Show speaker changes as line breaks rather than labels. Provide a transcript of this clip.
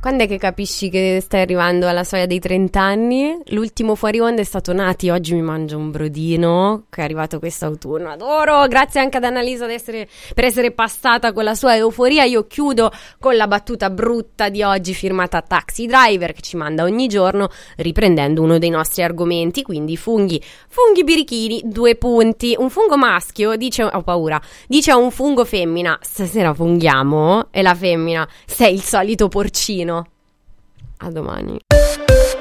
Quando è che capisci che stai arrivando alla soglia dei 30 anni? L'ultimo fuori onda è stato Nati, oggi mi mangio un brodino che è arrivato quest'autunno, adoro, grazie anche ad Annalisa per essere passata con la sua euforia. Io chiudo con la battuta brutta di oggi firmata Taxi Driver, che ci manda ogni giorno riprendendo uno dei nostri argomenti, quindi funghi birichini, 2 punti. Un fungo maschio dice, ho paura, dice a un fungo femmina: stasera funghiamo? E la femmina: sei il solito porcino. A domani.